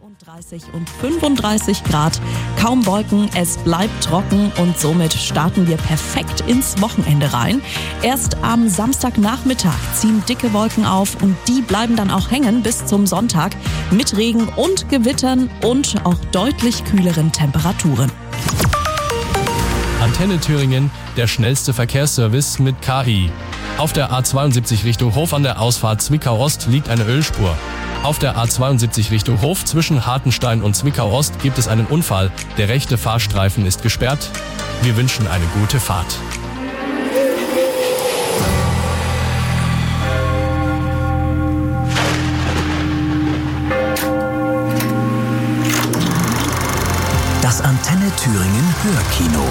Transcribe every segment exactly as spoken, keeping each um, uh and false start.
vierunddreißig und fünfunddreißig Grad, kaum Wolken, es bleibt trocken und somit starten wir perfekt ins Wochenende rein. Erst am Samstagnachmittag ziehen dicke Wolken auf und die bleiben dann auch hängen bis zum Sonntag mit Regen und Gewittern und auch deutlich kühleren Temperaturen. Antenne Thüringen, der schnellste Verkehrsservice mit K I. Auf der A zweiundsiebzig Richtung Hof an der Ausfahrt Zwickau-Ost liegt eine Ölspur. Auf der A zweiundsiebzig Richtung Hof zwischen Hartenstein und Zwickau-Ost gibt es einen Unfall. Der rechte Fahrstreifen ist gesperrt. Wir wünschen eine gute Fahrt. Das Antenne Thüringen Hörkino.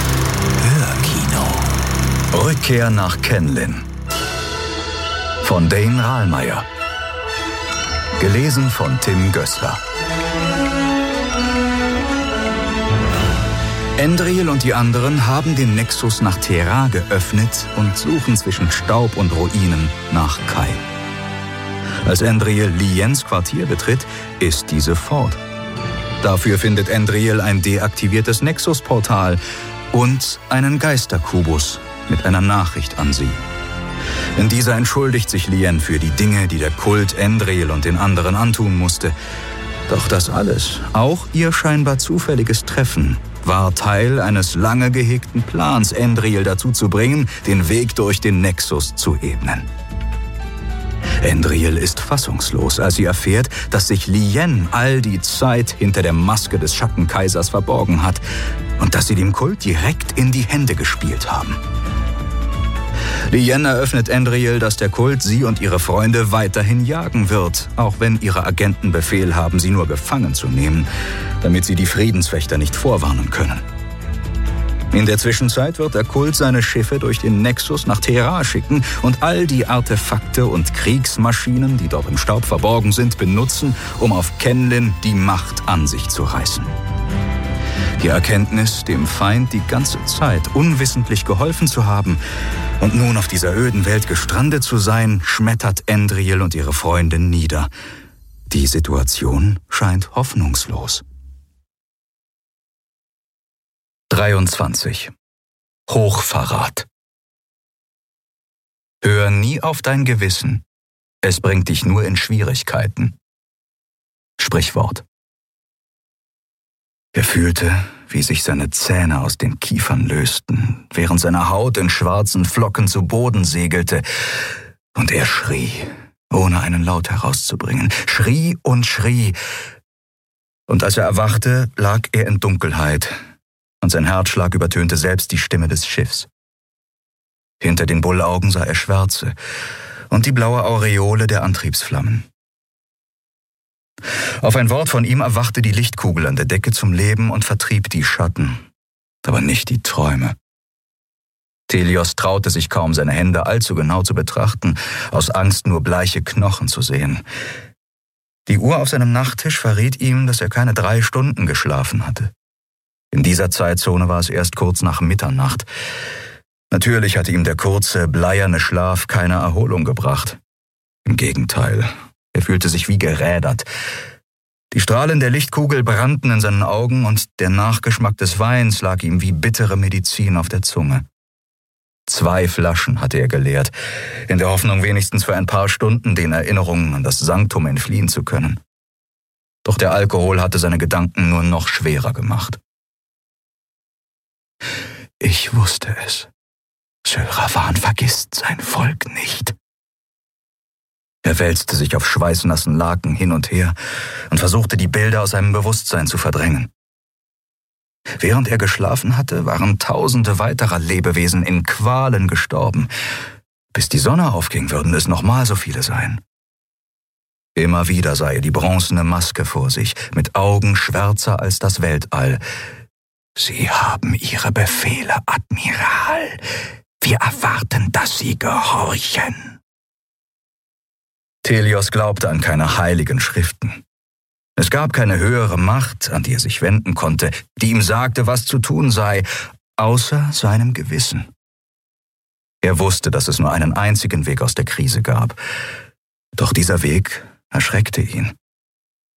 Hörkino. Rückkehr nach Kenlin. Von Dane Rahlmeier. Gelesen von Tim Gößler. Endril und die anderen haben den Nexus nach Terra geöffnet und suchen zwischen Staub und Ruinen nach Kai. Als Endril Liens Quartier betritt, ist diese fort. Dafür findet Endril ein deaktiviertes Nexus-Portal und einen Geisterkubus mit einer Nachricht an sie. In dieser entschuldigt sich Lien für die Dinge, die der Kult Endril und den anderen antun musste. Doch das alles, auch ihr scheinbar zufälliges Treffen, war Teil eines lange gehegten Plans, Endril dazu zu bringen, den Weg durch den Nexus zu ebnen. Endril ist fassungslos, als sie erfährt, dass sich Lien all die Zeit hinter der Maske des Schattenkaisers verborgen hat und dass sie dem Kult direkt in die Hände gespielt haben. Lien eröffnet Endril, dass der Kult sie und ihre Freunde weiterhin jagen wird, auch wenn ihre Agenten Befehl haben, sie nur gefangen zu nehmen, damit sie die Friedenswächter nicht vorwarnen können. In der Zwischenzeit wird der Kult seine Schiffe durch den Nexus nach Terra schicken und all die Artefakte und Kriegsmaschinen, die dort im Staub verborgen sind, benutzen, um auf Kenlin die Macht an sich zu reißen. Die Erkenntnis, dem Feind die ganze Zeit unwissentlich geholfen zu haben und nun auf dieser öden Welt gestrandet zu sein, schmettert Endril und ihre Freunde nieder. Die Situation scheint hoffnungslos. dreiundzwanzig. Hochverrat. Hör nie auf dein Gewissen. Es bringt dich nur in Schwierigkeiten. Sprichwort. Er fühlte, wie sich seine Zähne aus den Kiefern lösten, während seine Haut in schwarzen Flocken zu Boden segelte. Und er schrie, ohne einen Laut herauszubringen, schrie und schrie. Und als er erwachte, lag er in Dunkelheit, und sein Herzschlag übertönte selbst die Stimme des Schiffs. Hinter den Bullaugen sah er Schwärze und die blaue Aureole der Antriebsflammen. Auf ein Wort von ihm erwachte die Lichtkugel an der Decke zum Leben und vertrieb die Schatten, aber nicht die Träume. Telios traute sich kaum, seine Hände allzu genau zu betrachten, aus Angst nur bleiche Knochen zu sehen. Die Uhr auf seinem Nachttisch verriet ihm, dass er keine drei Stunden geschlafen hatte. In dieser Zeitzone war es erst kurz nach Mitternacht. Natürlich hatte ihm der kurze, bleierne Schlaf keine Erholung gebracht. Im Gegenteil, er fühlte sich wie gerädert. Die Strahlen der Lichtkugel brannten in seinen Augen und der Nachgeschmack des Weins lag ihm wie bittere Medizin auf der Zunge. Zwei Flaschen hatte er geleert, in der Hoffnung, wenigstens für ein paar Stunden den Erinnerungen an das Sanktum entfliehen zu können. Doch der Alkohol hatte seine Gedanken nur noch schwerer gemacht. Ich wusste es. Sylravan vergisst sein Volk nicht. Er wälzte sich auf schweißnassen Laken hin und her und versuchte, die Bilder aus seinem Bewusstsein zu verdrängen. Während er geschlafen hatte, waren tausende weiterer Lebewesen in Qualen gestorben. Bis die Sonne aufging, würden es nochmal so viele sein. Immer wieder sah er die bronzene Maske vor sich, mit Augen schwärzer als das Weltall. Sie haben Ihre Befehle, Admiral. Wir erwarten, dass Sie gehorchen. Telios glaubte an keine heiligen Schriften. Es gab keine höhere Macht, an die er sich wenden konnte, die ihm sagte, was zu tun sei, außer seinem Gewissen. Er wusste, dass es nur einen einzigen Weg aus der Krise gab. Doch dieser Weg erschreckte ihn.